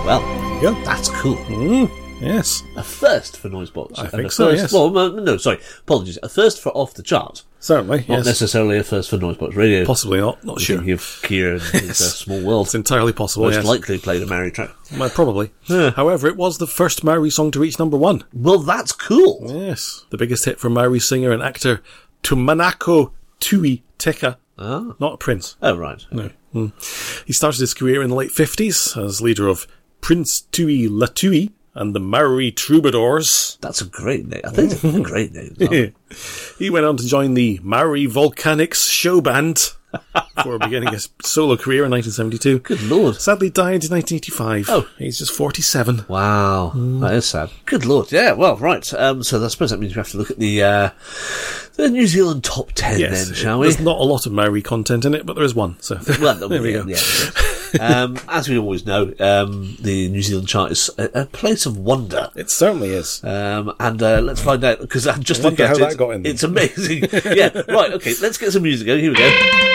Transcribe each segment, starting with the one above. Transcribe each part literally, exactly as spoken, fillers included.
Well, Yeah. that's cool. Mm, yes. A first for Noisebox. I and think a so, first, yes. Well, no, no, sorry. Apologies. A first for Off the Chart. Certainly, Not yes. necessarily a first for Noisebox Radio. Possibly not. Not sure. Thinking of Kier and his Yes. uh, Small World. It's entirely possible, Most yes. likely played a Maori track. Well, probably. Yeah. However, it was the first Maori song to reach number one. Well, that's cool. Yes. The biggest hit for Maori singer and actor Tumanako Tui Teka. Ah. Not Prince. Oh, right. No. Mm. He started his career in the late fifties as leader of Prince Tui Latui and the Maori Troubadours. That's a great name. I think it's a great name. as well. He went on to join the Maori Volcanics show band before beginning his solo career in nineteen seventy-two. Good Lord. Sadly died in nineteen eighty-five. Oh. He's just forty-seven. Wow. That is sad. Good Lord. Yeah, well, right. Um, so I suppose that means we have to look at the uh, the New Zealand top ten Yes, then, shall we? there's not a lot of Maori content in it, but there is one. So Well, there we yeah, go. yeah. um, as we always know, um, the New Zealand chart is a, a place of wonder. It certainly is. Um, and uh, let's find out, because I'm just I wonder looking at how it. that got in there. It's amazing. Yeah, right, okay, let's get some music going. Here we go.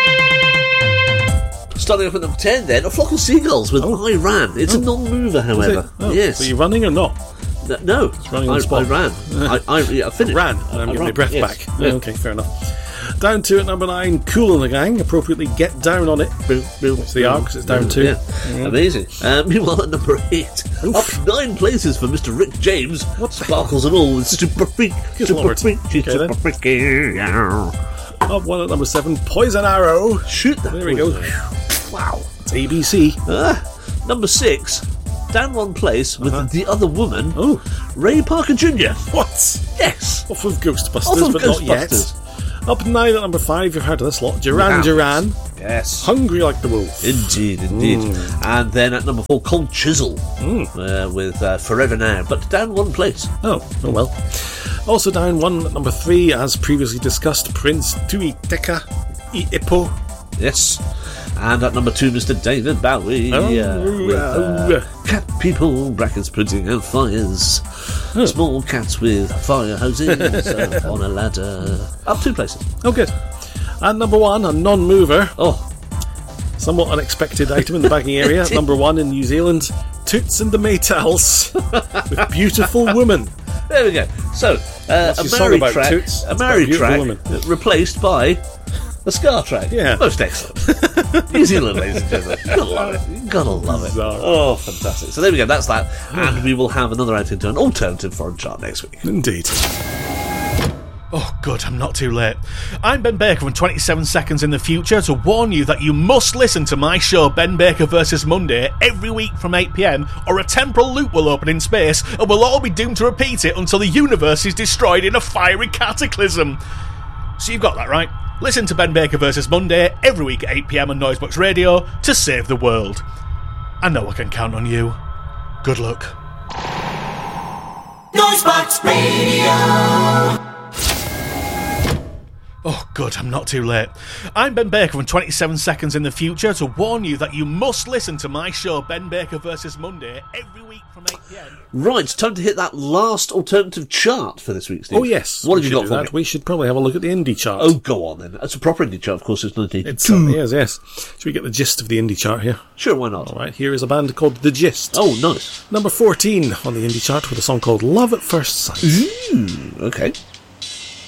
Starting off at number ten then, A Flock of Seagulls with I Ran. It's a non-mover, Is however. it? Oh, Yes. So you're running or not? N- no, running on I, the spot. I ran. I, I, yeah, I finished. Ran, and I'm I getting ran, my breath yes. back. Yeah. Okay, fair enough. Down two at number nine, Kool and the Gang, appropriately Get Down on It. Boom, boom. It's the R because it's down two. Yeah, amazing. Uh, meanwhile, at number eight, Oof. up nine places for Mister Rick James. What sparkles and all with Super Freak, Good Super Lord. Freak, Okay, Super then. Freaky. Yeah. Up one at number seven, Poison Arrow. Shoot that. There we go. Wow. It's A B C. Uh, number six, down one place with Uh-huh. The Other Woman, Oh, Ray Parker Junior what? Yes. Off of Ghostbusters, Off of but not yet. Ghostbusters. Up nine at number five, you've heard of this lot. Duran Wow. Duran, Yes. Hungry Like the Wolf. Indeed, indeed. Mm. And then at number four, Cold Chisel uh, with uh, Forever Now, but down one place. Oh, oh well. Also down one at number three, as previously discussed, Prince Tui Teka I Ipo. Yes. And at number two, Mister David Bowie Oh, uh, with uh, uh, cat people, brackets putting out fires. Small cats with fire hoses uh, on a ladder. Up two places. Oh, good. And number one, a non-mover. Oh, Somewhat unexpected item in the bagging area. Number one in New Zealand, Toots and the Maytals with Beautiful Woman. there we go. So, uh, That's a your song Maori about track, toots. a It's Maori about beautiful track women. uh, replaced by a Scar track. Yeah. Most excellent. New Zealand, ladies and gentlemen. You gotta love it. You gotta love it. Bizarre. Oh, fantastic. So there we go, that's that. And we will have another outing to an alternative foreign chart next week. Indeed. Oh, good, I'm not too late. I'm Ben Baker from twenty-seven Seconds in the Future to warn you that you must listen to my show Ben Baker versus Monday every week from eight p.m, or a temporal loop will open in space and we'll all be doomed to repeat it until the universe is destroyed in a fiery cataclysm. So you've got that right. Listen to Ben Baker versus Monday every week at eight p.m on Noisebox Radio to save the world. I know I can count on you. Good luck. Noisebox Radio. Oh, good, I'm not too late. I'm Ben Baker from twenty-seven Seconds in the Future to warn you that you must listen to my show Ben Baker versus Monday every week from eight p.m. Right, time to hit that last alternative chart for this week, Steve. Oh, yes. What we have you should got do for that. me? We should probably have a look at the indie chart. Oh, go on then. That's a proper indie chart, of course, it's nineteen eighty-two. It certainly is, yes. Should we get the gist of the indie chart here? Sure, why not? All right, here is a band called The Gist. Oh, nice. Number fourteen on the indie chart with a song called Love at First Sight. Ooh, okay.